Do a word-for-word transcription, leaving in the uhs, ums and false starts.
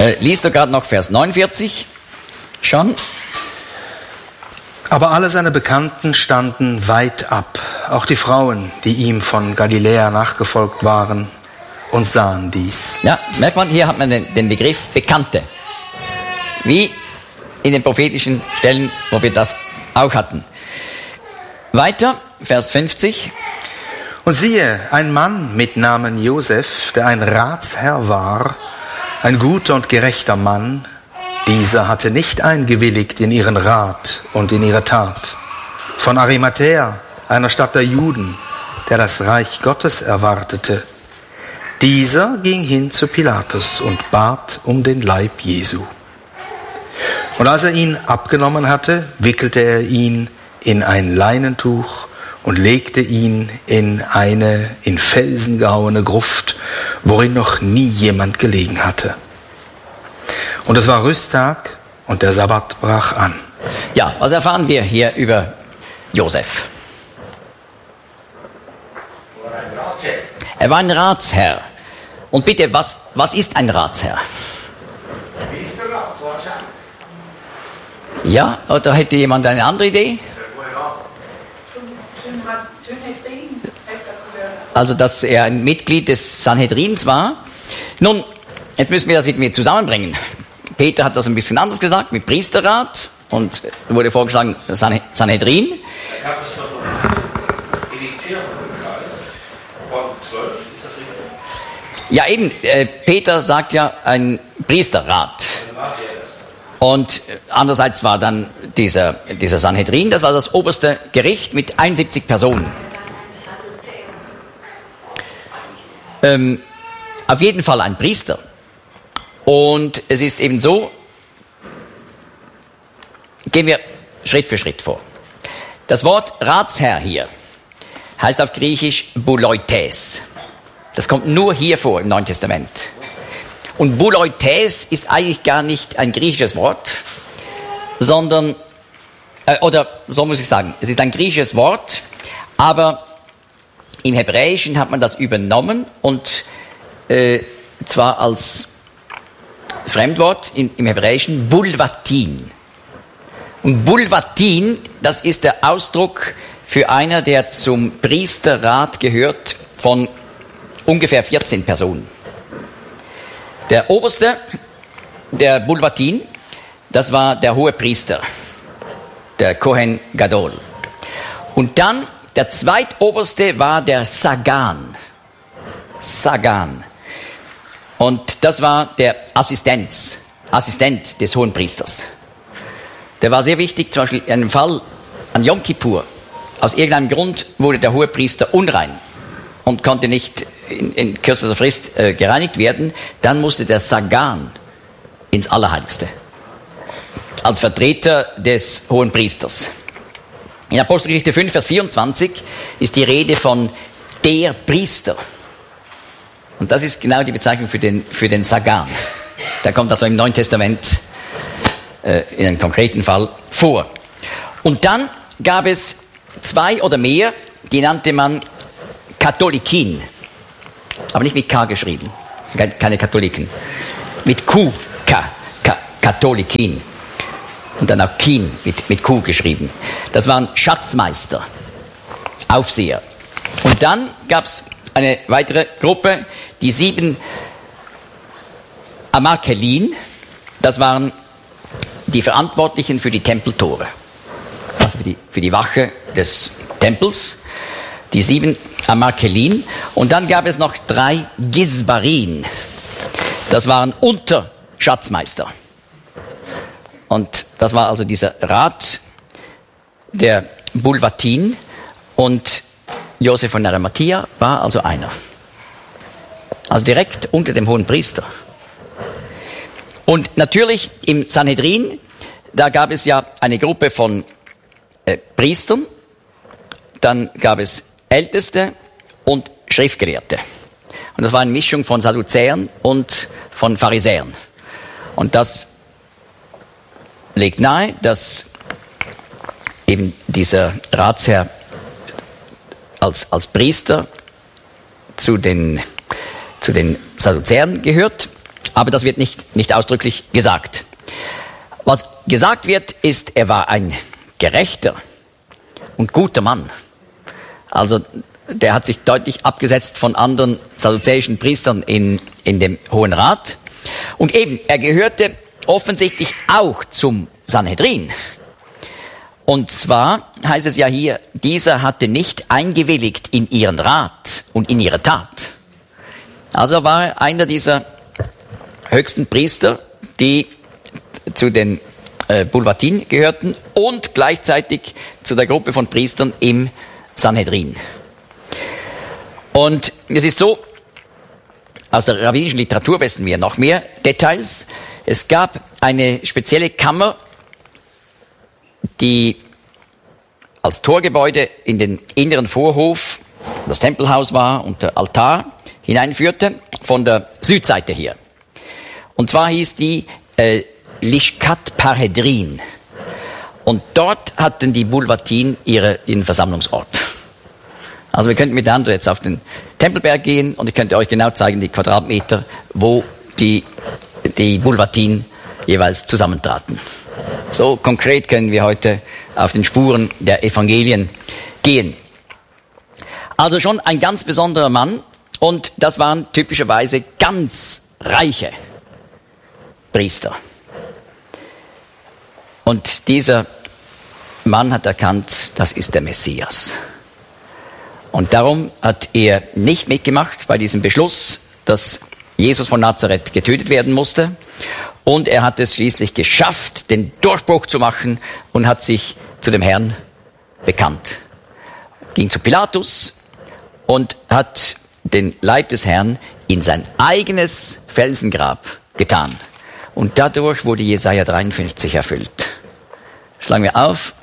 Äh, liest du gerade noch Vers neunundvierzig? Schon? Aber alle seine Bekannten standen weit ab, auch die Frauen, die ihm von Galiläa nachgefolgt waren, und sahen dies. Ja, merkt man, hier hat man den, den Begriff Bekannte. Wie in den prophetischen Stellen, wo wir das auch hatten. Weiter, Vers fünfzig. Und siehe, ein Mann mit Namen Josef, der ein Ratsherr war, ein guter und gerechter Mann, dieser hatte nicht eingewilligt in ihren Rat und in ihre Tat. Von Arimathäa, einer Stadt der Juden, der das Reich Gottes erwartete. Dieser ging hin zu Pilatus und bat um den Leib Jesu. Und als er ihn abgenommen hatte, wickelte er ihn in ein Leinentuch und legte ihn in eine in Felsen gehauene Gruft, worin noch nie jemand gelegen hatte. Und es war Rüsttag und der Sabbat brach an. Ja, was erfahren wir hier über Josef? Er war ein Ratsherr. Und bitte, was, was ist ein Ratsherr? Ja, oder hätte jemand eine andere Idee? Also, dass er ein Mitglied des Sanhedrins war. Nun, jetzt müssen wir das irgendwie zusammenbringen. Peter hat das ein bisschen anders gesagt, mit Priesterrat. Und wurde vorgeschlagen, Sanhedrin. Ich habe es noch in den Kirchenkreis von zwölf, ist das richtig? Ja, eben, äh, Peter sagt ja ein Priesterrat. Und andererseits war dann dieser, dieser Sanhedrin, das war das oberste Gericht mit einundsiebzig Personen. Ähm, auf jeden Fall ein Priester. Und es ist eben so, gehen wir Schritt für Schritt vor. Das Wort Ratsherr hier heißt auf Griechisch Bouloites. Das kommt nur hier vor im Neuen Testament. Und Bouloites ist eigentlich gar nicht ein griechisches Wort, sondern, äh, oder so muss ich sagen, es ist ein griechisches Wort, aber im Hebräischen hat man das übernommen und äh, zwar als Fremdwort im, im Hebräischen Bulvatin. Und Bulvatin, das ist der Ausdruck für einer, der zum Priesterrat gehört von ungefähr vierzehn Personen. Der oberste, der Bulvatin, das war der hohe Priester, der Kohen Gadol. Und dann der zweitoberste war der Sagan. Sagan. Und das war der Assistenz, Assistent des hohen Priesters. Der war sehr wichtig, zum Beispiel in einem Fall an Yom Kippur. Aus irgendeinem Grund wurde der hohe Priester unrein und konnte nicht in, in kürzester Frist äh, gereinigt werden. Dann musste der Sagan ins Allerheiligste als Vertreter des hohen Priesters. In Apostelgeschichte fünf, Vers vierundzwanzig ist die Rede von der Priester. Und das ist genau die Bezeichnung für den, für den Sagan. Der kommt also im Neuen Testament äh, in einem konkreten Fall vor. Und dann gab es zwei oder mehr, die nannte man Katholikin. Aber nicht mit K geschrieben. Keine Katholiken. Mit Q. K. K. Katholikin. Und dann auch Kin mit, mit Q geschrieben. Das waren Schatzmeister. Aufseher. Und dann gab es eine weitere Gruppe, die sieben Amarkelin. Das waren die Verantwortlichen für die Tempeltore. Also für die, für die Wache des Tempels. Die sieben Amarkelin. Und dann gab es noch drei Gisbarin. Das waren Unterschatzmeister. Und das war also dieser Rat der Bulvatin. Und Josef von Arimathäa war also einer. Also direkt unter dem hohen Priester. Und natürlich im Sanhedrin, da gab es ja eine Gruppe von äh, Priestern. Dann gab es Älteste und Schriftgelehrte. Und das war eine Mischung von Sadduzäern und von Pharisäern. Und das legt nahe, dass eben dieser Ratsherr als, als Priester zu den, zu den Sadduzäern gehört. Aber das wird nicht, nicht ausdrücklich gesagt. Was gesagt wird, ist, er war ein gerechter und guter Mann. Also der hat sich deutlich abgesetzt von anderen sadduzäischen Priestern in, in dem Hohen Rat. Und eben, er gehörte offensichtlich auch zum Sanhedrin. Und zwar heißt es ja hier, dieser hatte nicht eingewilligt in ihren Rat und in ihre Tat. Also war er einer dieser höchsten Priester, die zu den äh, Bulvatin gehörten und gleichzeitig zu der Gruppe von Priestern im Sanhedrin. Und es ist so, aus der rabbinischen Literatur wissen wir noch mehr Details. Es gab eine spezielle Kammer, die als Torgebäude in den inneren Vorhof, das Tempelhaus war und der Altar hineinführte, von der Südseite her. Und zwar hieß die äh, Lishkat Parhedrin. Und dort hatten die Bulvatin ihre, ihren Versammlungsort. Also wir könnten miteinander jetzt auf den Tempelberg gehen und ich könnte euch genau zeigen, die Quadratmeter, wo die, die Bulvatin jeweils zusammentraten. So konkret können wir heute auf den Spuren der Evangelien gehen. Also schon ein ganz besonderer Mann und das waren typischerweise ganz reiche Priester. Und dieser Mann hat erkannt, das ist der Messias. Und darum hat er nicht mitgemacht bei diesem Beschluss, dass Jesus von Nazareth getötet werden musste. Und er hat es schließlich geschafft, den Durchbruch zu machen und hat sich zu dem Herrn bekannt. Ging zu Pilatus und hat den Leib des Herrn in sein eigenes Felsengrab getan. Und dadurch wurde Jesaja dreiundfünfzig erfüllt. Schlagen wir auf